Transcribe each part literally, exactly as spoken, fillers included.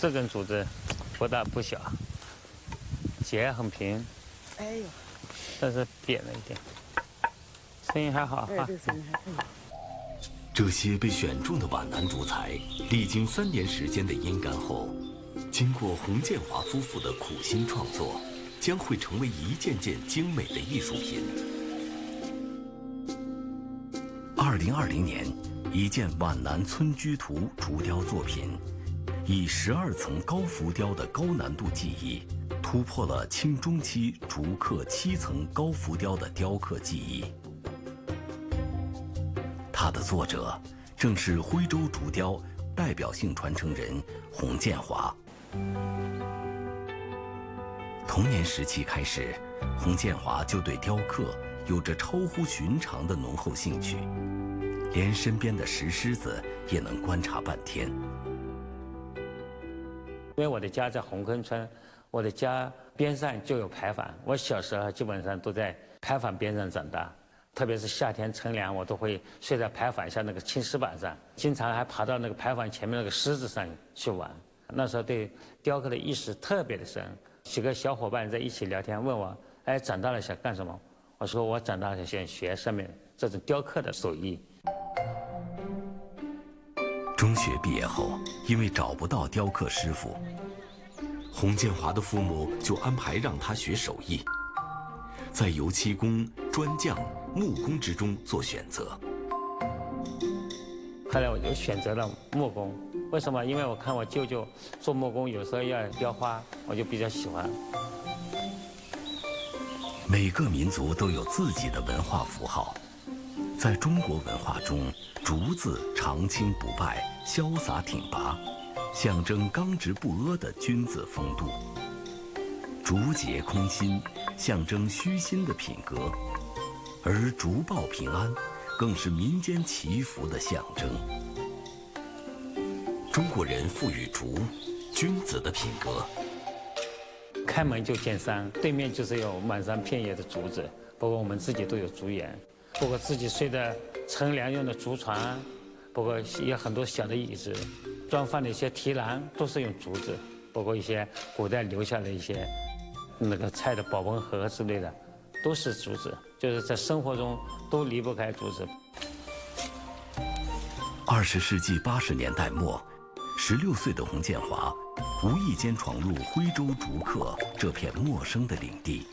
这根竹子不大不小，节很平， 哎呦， 但是扁了一点，声音还好哈。 这个声音还可以。 这些被选中的皖南竹材，历经三年时间的阴干后，经过洪建华夫妇的苦心创作，将会成为一件件精美的艺术品。二零二零年，一件皖南村居图竹雕作品，以十二层高浮雕的高难度技艺，突破了清中期竹刻七层高浮雕的雕刻技艺。它的作者正是徽州竹雕代表性传承人洪建华。童年时期开始，洪建华就对雕刻有着超乎寻常的浓厚兴趣，连身边的石狮子也能观察半天。 因为我的家在红坑村，我的家边上就有牌坊，我小时候基本上都在牌坊边上长大。特别是夏天乘凉，我都会睡在牌坊下那个青石板上，经常还爬到那个牌坊前面那个狮子上去玩。那时候对雕刻的意识特别的深。几个小伙伴在一起聊天，问我：“哎，长大了想干什么？”我说：“我长大了想学上面这种雕刻的手艺。” 中学毕业后，因为找不到雕刻师傅，洪建华的父母就安排让他学手艺，在油漆工、砖匠、木工之中做选择。 后来我就选择了木工，为什么？因为我看我舅舅做木工，有时候要雕花，我就比较喜欢。 每个民族都有自己的文化符号，在中国文化中，竹字长青不败、潇洒挺拔，象征刚直不阿的君子风度；竹节空心，象征虚心的品格；而竹报平安，更是民间祈福的象征。中国人赋予竹君子的品格。 开门就见山，对面就是有满山遍野的竹子，包括我们自己都有竹园，包括自己睡的乘凉用的竹床，包括有很多小的椅子，装饭的一些提篮都是用竹子，包括一些古代留下的一些那个菜的保温盒之类的，都是竹子，就是在生活中都离不开竹子。 二十世纪八十年代末，十六岁的洪建华无意间闯入徽州竹刻这片陌生的领地。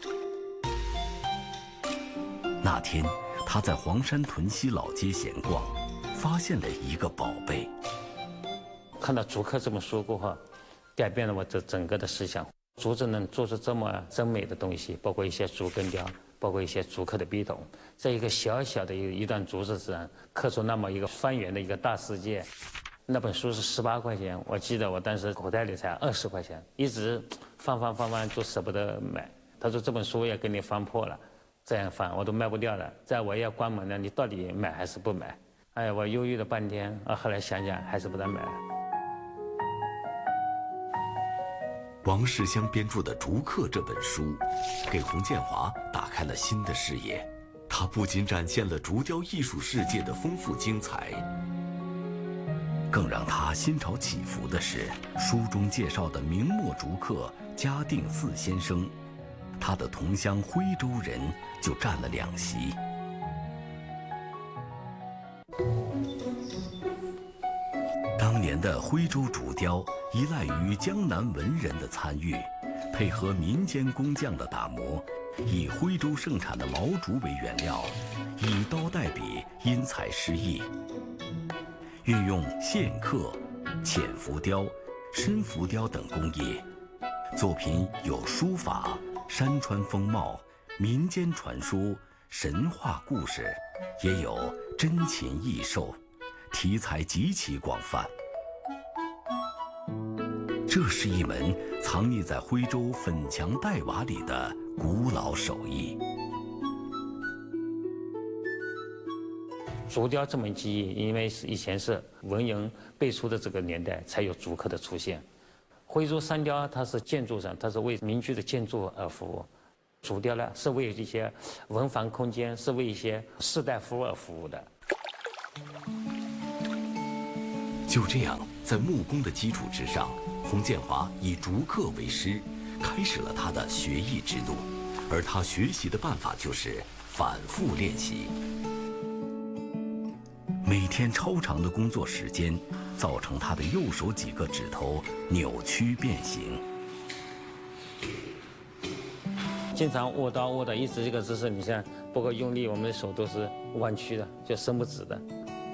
那天，他在黄山屯溪老街闲逛，发现了一个宝贝。 看到竹刻这本书过后，改变了我这整个的思想。竹子能做出这么真美的东西，包括一些竹根雕，包括一些竹刻的笔筒，在一个小小的一一段竹子上刻出那么一个方圆的一个大世界。那本书是十八块钱，我记得我当时口袋里才二十块钱，一直翻翻翻翻就舍不得买。他说这本书也给你翻破了，这样翻我都卖不掉了，再我要关门了，你到底买还是不买？哎呀，我犹豫了半天，啊，后来想想还是不能买了。 王世襄编著的《竹刻》这本书，给洪建华打开了新的视野。它不仅展现了竹雕艺术世界的丰富精彩，更让他心潮起伏的是，书中介绍的明末竹刻嘉定四先生，他的同乡徽州人就占了两席。当年的徽州竹雕依赖于江南文人的参与，配合民间工匠的打磨，以徽州盛产的毛竹为原料，以刀代笔，因材施艺，运用线刻、浅浮雕、深浮雕等工艺，作品有书法、山川风貌、民间传说、神话故事，也有珍禽异兽，题材极其广泛。这是一门藏匿在徽州粉墙黛瓦里的古老手艺。 竹雕这门技艺，因为是以前是文人辈出的这个年代才有竹刻的出现。徽州山雕它是建筑上，它是为民居的建筑而服务；竹雕呢是为一些文房空间，是为一些士大夫而服务的。 就这样， 在木工的基础之上，洪建华以竹刻为师，开始了他的学艺之路。而他学习的办法就是反复练习。每天超长的工作时间，造成他的右手几个指头扭曲变形。 经常握刀握到一直这个姿势，你像不够用力，我们的手都是弯曲的，就伸不直的。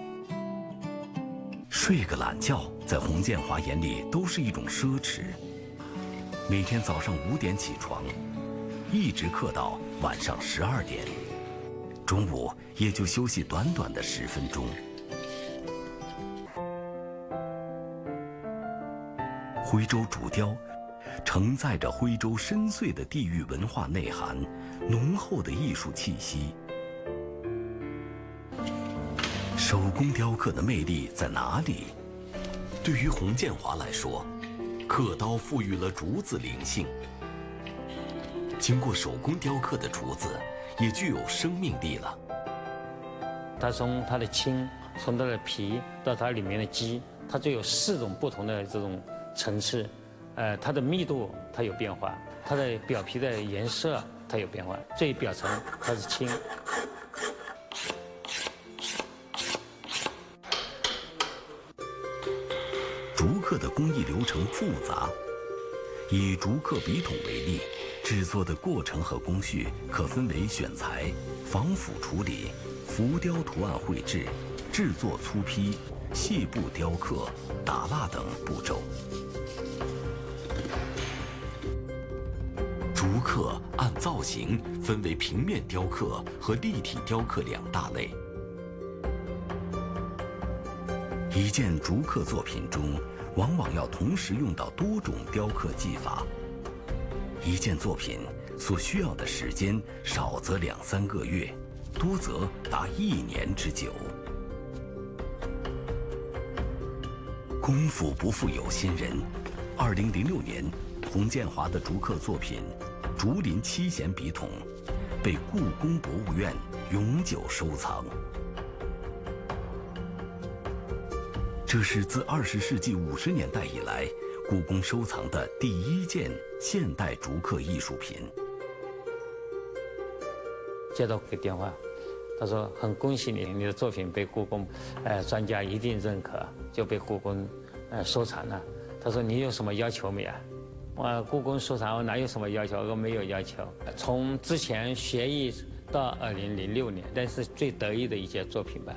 睡个懒觉，在洪建华眼里都是一种奢侈。每天早上五点起床，一直刻到晚上十二点，中午也就休息短短的十分钟。徽州竹雕承载着徽州深邃的地域文化内涵，浓厚的艺术气息。手工雕刻的魅力在哪里？对于洪建华来说，刻刀赋予了竹子灵性。经过手工雕刻的竹子，也具有生命力了。 它从它的青，从它的皮到它里面的基，它就有四种不同的这种层次。呃，它的密度它有变化，它的表皮的颜色它有变化。最表层它是青。 竹刻的工艺流程复杂，以竹刻笔筒为例，制作的过程和工序可分为选材、防腐处理、浮雕图案绘制、制作粗坯、细部雕刻、打蜡等步骤。竹刻按造型分为平面雕刻和立体雕刻两大类。一件竹刻作品中，往往要同时用到多种雕刻技法。一件作品所需要的时间，少则两三个月，多则达一年之久。功夫不负有心人，二零零六年，洪建华的竹刻作品《竹林七贤笔筒》被故宫博物院永久收藏。这是自二十世纪五十年代以来，故宫收藏的第一件现代竹刻艺术品。 接到个电话，他说：“很恭喜你，你的作品被故宫，呃，专家一定认可，就被故宫，呃，收藏了。”他说：“你有什么要求没啊？”我故宫收藏，我哪有什么要求？我没有要求。从之前学艺到二零零六年，但是最得意的一件作品吧。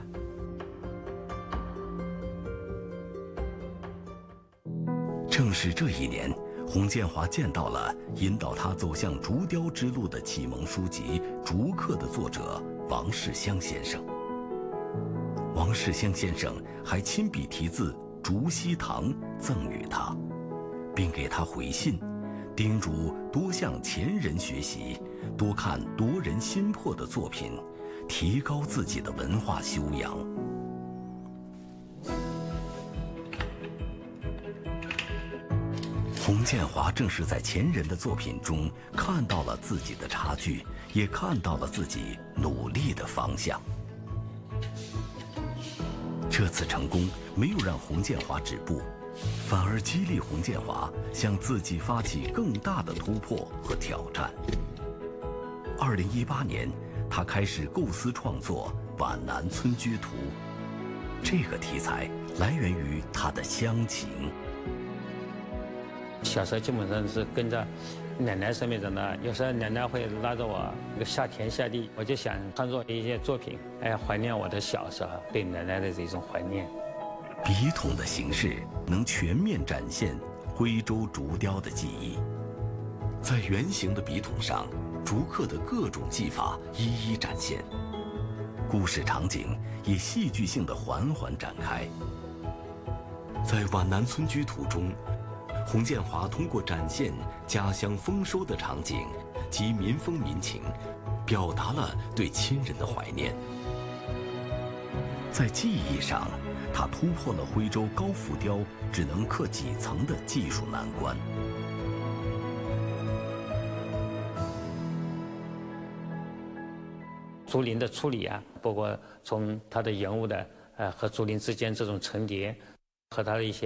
正是这一年，洪建华见到了引导他走向竹雕之路的启蒙书籍《竹刻》的作者王世襄先生。王世襄先生还亲笔题字“竹溪堂”赠予他，并给他回信，叮嘱多向前人学习，多看夺人心魄的作品，提高自己的文化修养。洪建华正是在前人的作品中看到了自己的差距，也看到了自己努力的方向。这次成功没有让洪建华止步，反而激励洪建华向自己发起更大的突破和挑战。二零一八年，他开始构思创作《皖南村居图》，这个题材来源于他的乡情。 小时候基本上是跟着奶奶身边长大，有时候奶奶会拉着我那个下田下地，我就想创作一些作品，哎，怀念我的小时候对奶奶的这种怀念。 笔筒的形式能全面展现徽州竹雕的技艺，在圆形的笔筒上，竹刻的各种技法一一展现，故事场景也戏剧性的缓缓展开。在《皖南村居图》中，洪建华通过展现家乡丰收的场景及民风民情，表达了对亲人的怀念。在技艺上，他突破了徽州高浮雕只能刻几层的技术难关。 竹林的处理啊，包括从它的人物的呃和竹林之间这种层叠，和它的一些